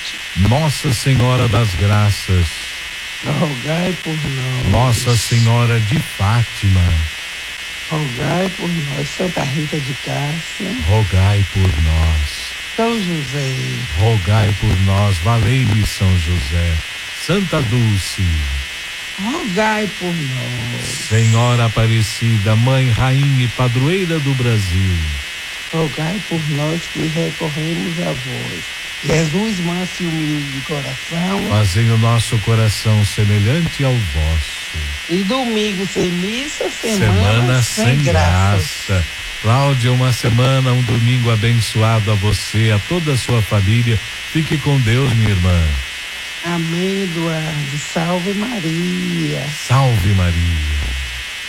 Nossa Senhora das Graças, rogai por nós. Nossa Senhora de Fátima, rogai por nós. Santa Rita de Cássia, rogai por nós. São José, rogai por nós. Valei-me São José. Santa Dulce, rogai por nós. Senhora Aparecida, Mãe, Rainha e Padroeira do Brasil, rogai por nós que recorremos a vós. Jesus, manso e humilde de coração, fazei o nosso coração semelhante ao vosso. E domingo sem missa, semana sem graça. Cláudia, uma semana, um domingo abençoado a você, a toda a sua família. Fique com Deus, minha irmã. Amém, Eduardo. Salve Maria. Salve Maria.